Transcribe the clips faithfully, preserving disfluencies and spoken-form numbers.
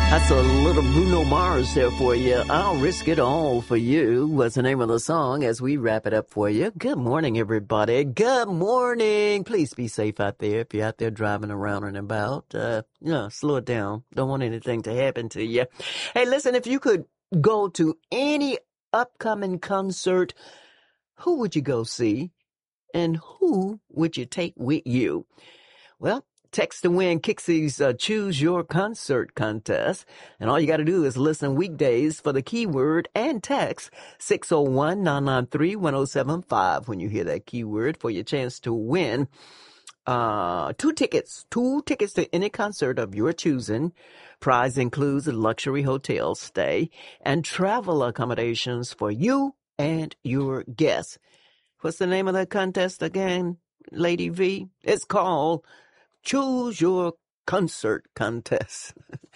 That's a little Bruno Mars there for you. I'll risk it all for you was the name of the song as we wrap it up for you. Good morning, everybody. Good morning. Please be safe out there if you're out there driving around and about. Uh, you know, slow it down. Don't want anything to happen to you. Hey, listen, if you could go to any upcoming concert, who would you go see? And who would you take with you? Well, text to win Kixie's uh, Choose Your Concert contest. And all you got to do is listen weekdays for the keyword and text six oh one, nine nine three, one oh seven five when you hear that keyword for your chance to win uh, two tickets, two tickets to any concert of your choosing. Prize includes a luxury hotel stay and travel accommodations for you and your guests. What's the name of that contest again, Lady V? It's called Choose Your Concert Contest.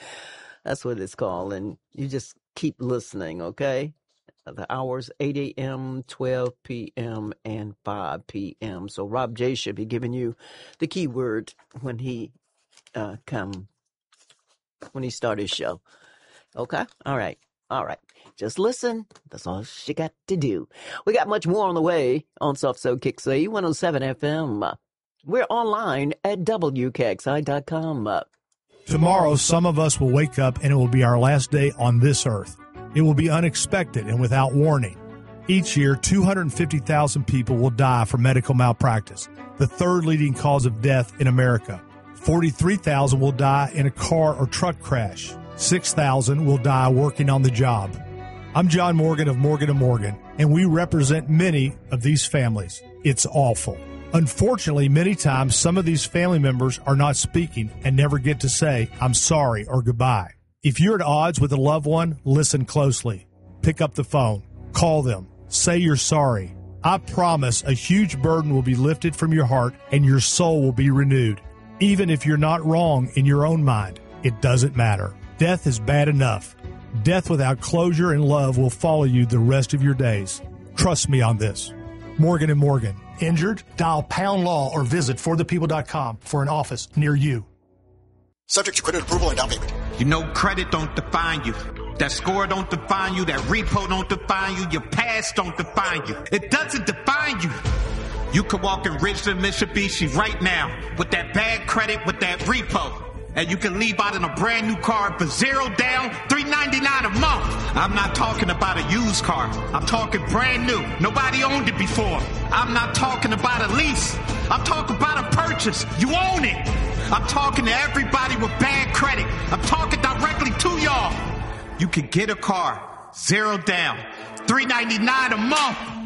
That's what it's called. And you just keep listening, okay? The hours eight a.m., twelve p.m., and five p.m. So Rob J should be giving you the keyword when he uh, come, when he start his show. Okay? All right. All right. Just listen. That's all you got to do. We got much more on the way on Soft So Kixie, one oh seven F M. We're online at W K X I dot com. Tomorrow, some of us will wake up and it will be our last day on this earth. It will be unexpected and without warning. Each year, two hundred fifty thousand people will die from medical malpractice, the third leading cause of death in America. forty-three thousand will die in a car or truck crash. six thousand will die working on the job. I'm John Morgan of Morgan and Morgan, and we represent many of these families. It's awful. Unfortunately, many times, some of these family members are not speaking and never get to say, I'm sorry or goodbye. If you're at odds with a loved one, listen closely. Pick up the phone. Call them. Say you're sorry. I promise a huge burden will be lifted from your heart and your soul will be renewed. Even if you're not wrong in your own mind, it doesn't matter. Death is bad enough. Death without closure and love will follow you the rest of your days. Trust me on this. Morgan and Morgan. Injured? Dial pound law or visit for the people dot com for an office near you. Subject to credit approval and down payment. You know credit don't define you. That score don't define you. That repo don't define you. Your past don't define you. It doesn't define you. You could walk in Richland, Mitsubishi right now with that bad credit, with that repo. And you can leave out in a brand new car for zero down, three ninety-nine a month. I'm not talking about a used car. I'm talking brand new. Nobody owned it before. I'm not talking about a lease. I'm talking about a purchase. You own it. I'm talking to everybody with bad credit. I'm talking directly to y'all. You can get a car, zero down, three ninety-nine a month.